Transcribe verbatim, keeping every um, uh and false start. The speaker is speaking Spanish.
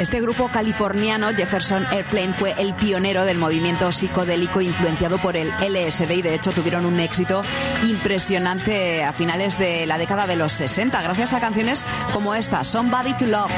Este grupo californiano, Jefferson Airplane, fue el pionero del movimiento psicodélico influenciado por el L S D y de hecho tuvieron un éxito impresionante a finales de la década de los sesenta gracias a canciones como esta, Somebody to Love.